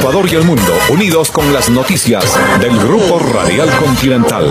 Ecuador y el mundo, unidos con las noticias del Grupo Radial Continental.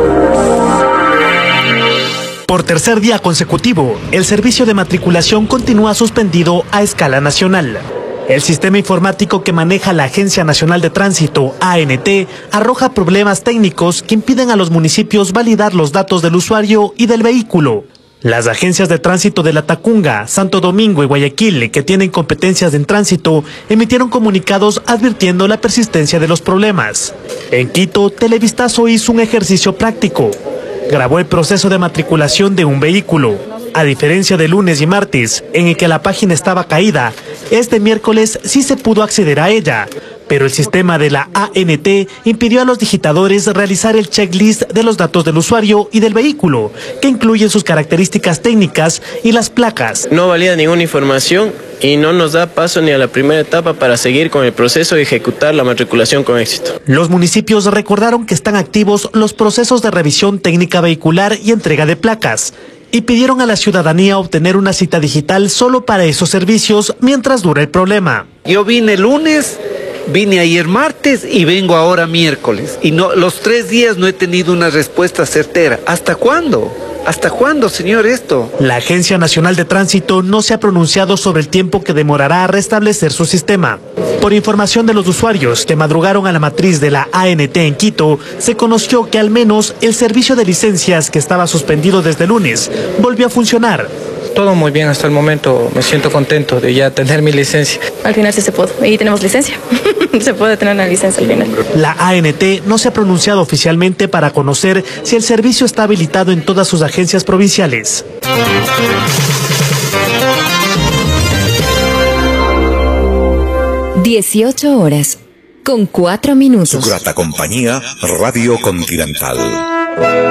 Por tercer día consecutivo, el servicio de matriculación continúa suspendido a escala nacional. El sistema informático que maneja la Agencia Nacional de Tránsito, ANT, arroja problemas técnicos que impiden a los municipios validar los datos del usuario y del vehículo. Las agencias de tránsito de La Tacunga, Santo Domingo y Guayaquil, que tienen competencias en tránsito, emitieron comunicados advirtiendo la persistencia de los problemas. En Quito, Televistazo hizo un ejercicio práctico. Grabó el proceso de matriculación de un vehículo. A diferencia de lunes y martes, en el que la página estaba caída, este miércoles sí se pudo acceder a ella, pero el sistema de la ANT impidió a los digitadores realizar el checklist de los datos del usuario y del vehículo, que incluyen sus características técnicas y las placas. No valida ninguna información y no nos da paso ni a la primera etapa para seguir con el proceso y ejecutar la matriculación con éxito. Los municipios recordaron que están activos los procesos de revisión técnica vehicular y entrega de placas, y pidieron a la ciudadanía obtener una cita digital solo para esos servicios mientras dura el problema. Yo vine el lunes, vine ayer martes y vengo ahora miércoles. Y no, los 3 días no he tenido una respuesta certera. ¿Hasta cuándo? ¿Hasta cuándo, señor, esto? La Agencia Nacional de Tránsito no se ha pronunciado sobre el tiempo que demorará a restablecer su sistema. Por información de los usuarios que madrugaron a la matriz de la ANT en Quito, se conoció que al menos el servicio de licencias, que estaba suspendido desde lunes, volvió a funcionar. Todo muy bien hasta el momento, me siento contento de ya tener mi licencia. Al final sí se pudo, y tenemos licencia, se puede tener la licencia al final. La ANT no se ha pronunciado oficialmente para conocer si el servicio está habilitado en todas sus agencias provinciales. 18 horas, con 4 minutos. Su grata compañía, Radio Continental.